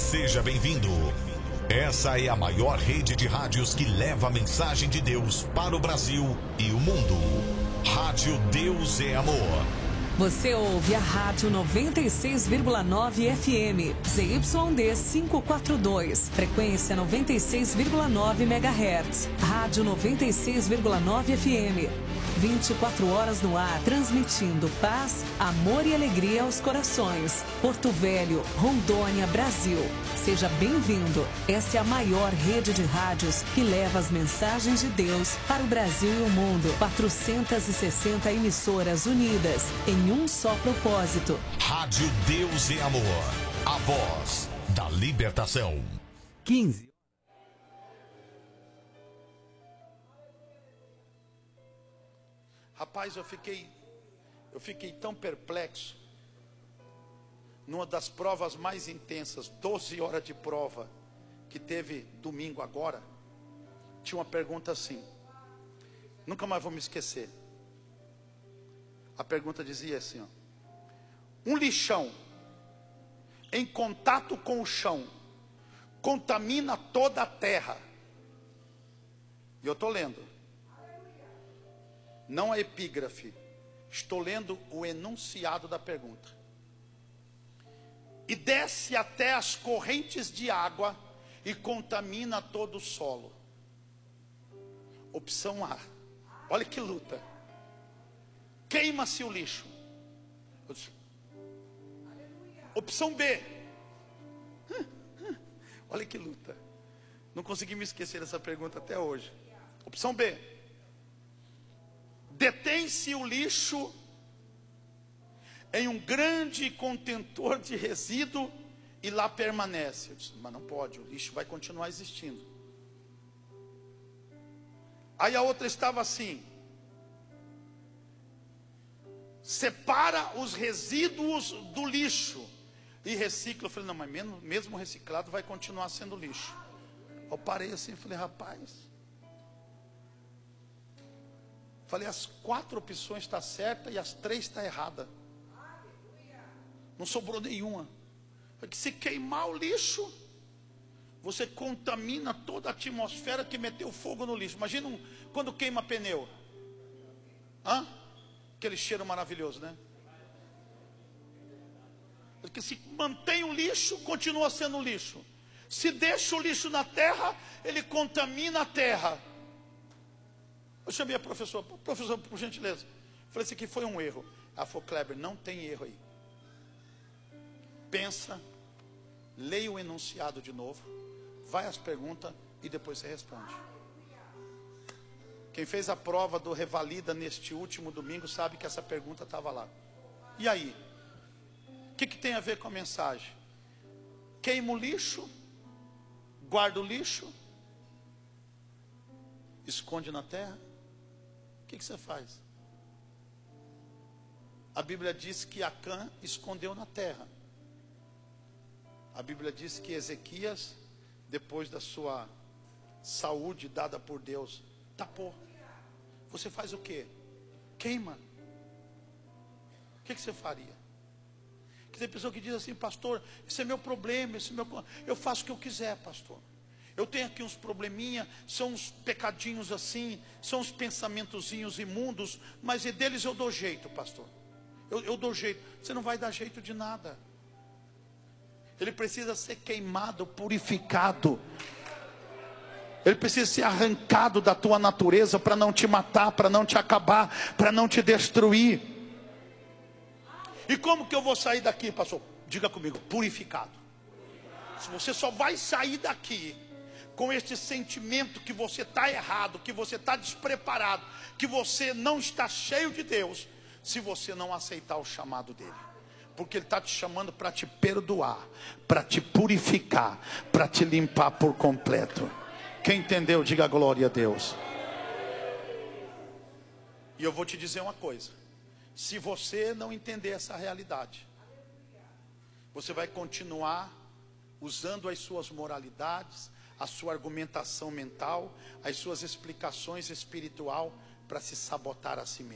Seja bem-vindo. Essa é a maior rede de rádios que leva a mensagem de Deus para o Brasil e o mundo. Rádio Deus é Amor. Você ouve a Rádio 96,9 FM, ZYD 542, frequência 96,9 MHz. Rádio 96,9 FM. 24 horas no ar, transmitindo paz, amor e alegria aos corações. Porto Velho, Rondônia, Brasil. Seja bem-vindo. Essa é a maior rede de rádios que leva as mensagens de Deus para o Brasil e o mundo. 460 emissoras unidas em um só propósito. Rádio Deus é Amor. A voz da libertação. 15. Rapaz, eu fiquei tão perplexo. Numa das provas mais intensas, 12 horas de prova, que teve domingo agora, tinha uma pergunta assim, nunca mais vou me esquecer. A pergunta dizia assim, ó: um lixão em contato com o chão contamina toda a terra. E eu estou lendo. Não a epígrafe, estou lendo o enunciado da pergunta. E desce até as correntes de água e contamina todo o solo. Opção A, olha que luta. Queima-se o lixo. Opção B, olha que luta. Não consegui me esquecer dessa pergunta até hoje. Opção B, detém-se o lixo em um grande contentor de resíduo e lá permanece. Eu disse, mas não pode, o lixo vai continuar existindo. Aí a outra estava assim: separa os resíduos do lixo e recicla. Eu falei, não, mas mesmo reciclado vai continuar sendo lixo. Eu parei assim e falei, rapaz, falei, as 4 opções estão certas e as 3 estão erradas. Não sobrou nenhuma. Porque se queimar o lixo, você contamina toda a atmosfera que meteu fogo no lixo. Imagina quando queima pneu. Aquele cheiro maravilhoso, né? Porque se mantém o lixo, continua sendo lixo. Se deixa o lixo na terra, ele contamina a terra. Eu chamei a professora, por gentileza. Falei, isso aqui foi um erro. Ela falou, Kleber, não tem erro aí. Pensa, leia o enunciado de novo, vai às perguntas e depois você responde. Quem fez a prova do Revalida neste último domingo sabe que essa pergunta estava lá. E aí? O que tem a ver com a mensagem? Queima o lixo, guarda o lixo, esconde na terra. O que você faz? A Bíblia diz que Acã escondeu na terra. A Bíblia diz que Ezequias, depois da sua saúde dada por Deus, tapou. Você faz o quê? Queima. O que você faria? Que tem pessoa que diz assim, pastor, esse é meu problema, eu faço o que eu quiser, pastor. Eu tenho aqui uns probleminha, são uns pecadinhos assim, são uns pensamentozinhos imundos, mas deles eu dou jeito, pastor. Eu dou jeito. Você não vai dar jeito de nada. Ele precisa ser queimado, purificado. Ele precisa ser arrancado da tua natureza para não te matar, para não te acabar, para não te destruir. E como que eu vou sair daqui, pastor? Diga comigo, purificado. Se você só vai sair daqui com este sentimento que você está errado, que você está despreparado, que você não está cheio de Deus, se você não aceitar o chamado dele. Porque ele está te chamando para te perdoar, para te purificar, para te limpar por completo. Quem entendeu, diga glória a Deus. E eu vou te dizer uma coisa: se você não entender essa realidade, você vai continuar usando as suas moralidades, a sua argumentação mental, as suas explicações espiritual para se sabotar a si mesmo.